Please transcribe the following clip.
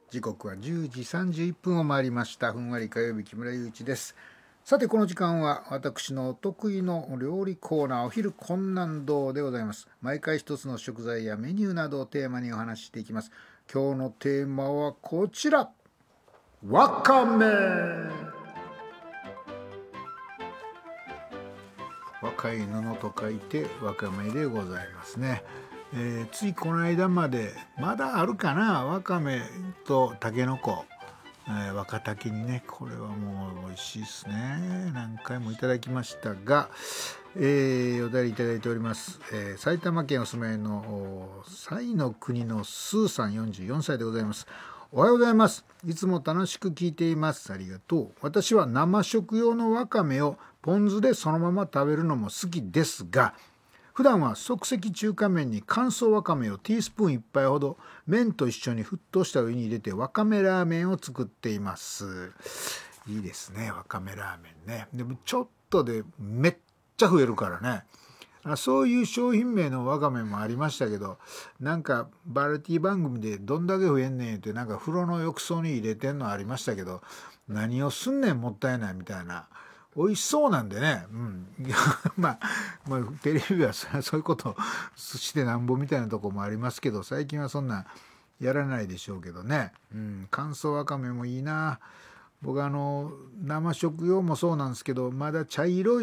時刻は10時31分を回りました。ふんわり火曜日、木村祐一です。さてこの時間は私のお得意の料理コーナー、お昼困難堂でございます。毎回一つの食材やメニューなどをテーマにお話ししていきます。今日のテーマはこちら、わかめ。若い布と書いてわかめでございますね。ついこの間までまだあるかな、わかめとたけのこ、若竹にね、これはもう美味しいですね。何回もいただきましたが、お便りいただいております。埼玉県お住まいの彩の国のスーさん、44歳でございます。おはようございます。いつも楽しく聞いています。ありがとう。私は生食用のわかめをポン酢でそのまま食べるのも好きですが、普段は即席中華麺に乾燥わかめをティースプーン1杯ほど麺と一緒に沸騰したお湯に入れてわかめラーメンを作っています。いいですね、わかめラーメンね。でもちょっとでめっちゃ増えるからね。そういう商品名のわかめもありましたけど、なんかバラエティ番組でどんだけ増えんねんってなんか風呂の浴槽に入れてんのありましたけど、何をすんねんもったいないみたいな。美味しそうなんでね、まあテレビはそういうことしてなんぼみたいなとこもありますけど、最近はそんなやらないでしょうけどね。乾燥わかめもいいな。僕生食用もそうなんですけど、まだ茶色い